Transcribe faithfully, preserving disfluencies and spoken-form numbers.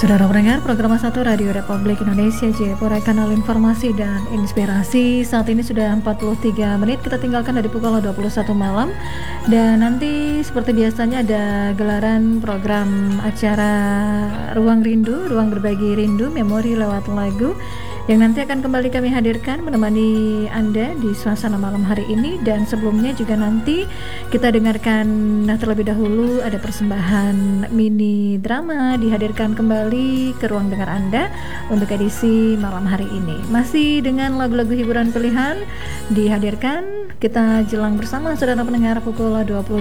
Saudara pendengar program satu Radio Republik Indonesia Jayapura, kanal informasi dan inspirasi. Saat ini sudah empat puluh tiga menit kita tinggalkan dari pukul dua puluh satu malam. Dan nanti seperti biasanya ada gelaran program acara Ruang Rindu, Ruang Berbagi Rindu, Memori lewat lagu, yang nanti akan kembali kami hadirkan menemani Anda di suasana malam hari ini. Dan sebelumnya juga nanti kita dengarkan nah, terlebih dahulu ada persembahan mini drama dihadirkan kembali ke ruang dengar Anda untuk edisi malam hari ini. Masih dengan lagu-lagu hiburan pilihan dihadirkan, kita jelang bersama saudara pendengar pukul dua puluh